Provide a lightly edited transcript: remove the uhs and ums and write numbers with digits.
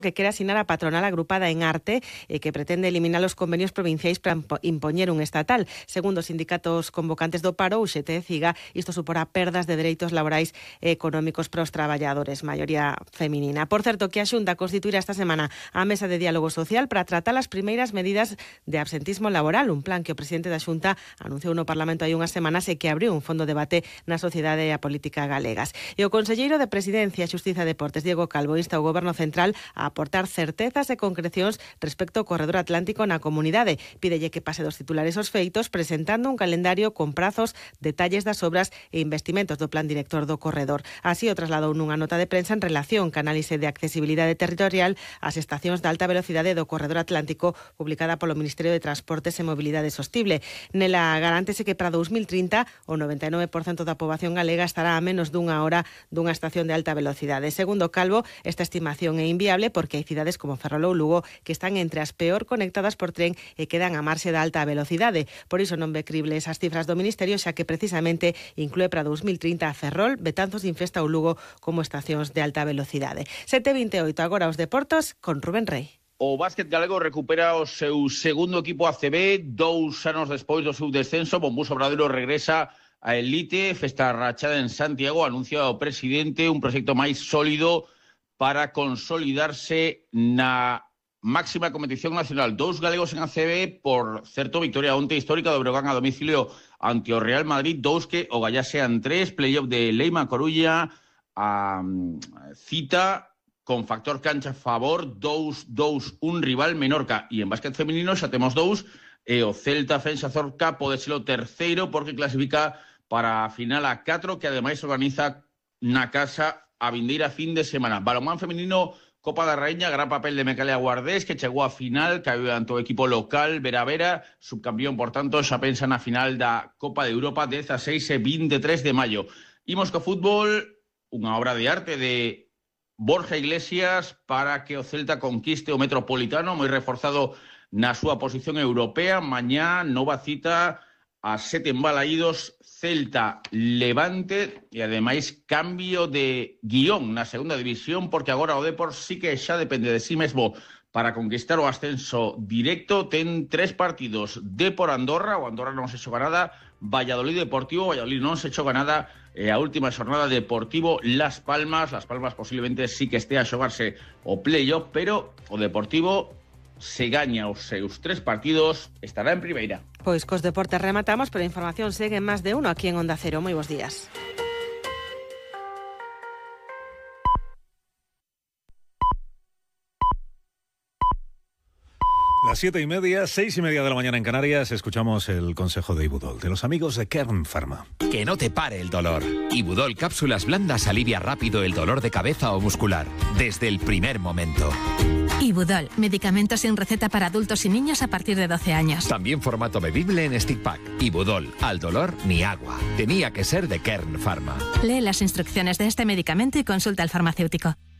que quere asinar a patronal agrupada en Arte que pretende eliminar os convenios provinciais para impoñer un estatal. Segundo os sindicatos convocantes do paro, UGT e CIGA, isto suporá perdas de dereitos laborais e económicos para os traballadores, maioría feminina. Por certo, que a Xunta constituirá esta semana a mesa de diálogo social para tratar as primeiras medidas de absentismo laboral, un plan que o presidente da Xunta anunciou no Parlamento hai unhas semanas e que abriu un fondo de debate na sociedade e a política galegas. E o conselleiro de Presidencia, Xustiza e Deportes, Diego Calvo, insta o Goberno Central a aportar certezas e concrecións respecto ao corredor atlántico na comunidade. Pídelle que pase dos titulares aos feitos presentando un calendario con prazos, detalles das obras e investimentos do plan director do corredor. Así o trasladou nunha nota de prensa en relación ca análise de accesibilidade territorial ás estacións de alta velocidade do corredor atlántico publicada polo Ministerio de Transportes e Mobilidade Sostible. Nela garántese que para 2030 o 99% da poboación galega estará a menos dunha hora dunha estación de alta velocidade. Segundo Calvo, esta estimación é inviable porque hai cidades como Ferrol ou Lugo que están entre as peor conectadas por tren e quedan a marxe da alta velocidade. Por iso non ve crible esas cifras do Ministerio, xa que precisamente inclúe para 2030 a Ferrol, Betanzos, Infesta ou Lugo como estacións de alta velocidade. 7:28, agora os deportos con Rubén Rey. O básquet galego recupera o seu segundo equipo ACB 2 anos despois do seu descenso. Bombús Obradoiro regresa a elite, festa rachada en Santiago, anuncia o presidente un proxecto máis sólido para consolidarse na máxima competición nacional. 2 galegos en ACB, por certo, victoria onte histórica do Breogán a domicilio ante o Real Madrid, 2 que o gallasean 3, playoff de Leima Coruña, a cita con factor cancha a favor, 2-2, un rival Menorca. E en básquet femenino xa temos 2, e o Celta Fensa Zorca pode ser o terceiro porque clasifica para a final a 4, que ademais organiza na casa a vindeira fin de semana. Balonmán femenino, Copa da Raíña, gran papel de Mecalia Guardés, que chegou a final, caeu ante o equipo local Vera, subcampeón, por tanto, xa pensa na final da Copa de Europa 16 e 23 de maio. Imos co fútbol, unha obra de arte de Borja Iglesias para que o Celta conquiste o Metropolitano, moi reforzado na súa posición europea. Mañá, nova cita a 7 embalaídos, Celta Levante, e ademais cambio de guión na segunda división, porque agora o Depor sí que xa depende de sí mesmo para conquistar o ascenso directo. Ten 3 partidos: Depor Andorra, o Andorra non se xoga nada, Valladolid Deportivo, Valladolid non se xoga nada, e a última xornada Deportivo Las Palmas. Las Palmas posiblemente sí que estea a xogarse o playoff, pero o Deportivo, se gaña os seus 3 partidos, estará en primeira. Pois cos deportes rematamos, pero a información segue en Más de Uno aquí en Onda Cero. Moi bons días. Las 7:30, 6:30 de la mañana en Canarias, escuchamos el consejo de Ibudol, de los amigos de Kern Pharma. Que no te pare el dolor. Ibudol cápsulas blandas alivia rápido el dolor de cabeza o muscular, desde el primer momento. Ibudol, medicamento sin receta para adultos y niños a partir de 12 años. También formato bebible en stick pack. Ibudol, al dolor ni agua. Tenía que ser de Kern Pharma. Lee las instrucciones de este medicamento y consulta al farmacéutico.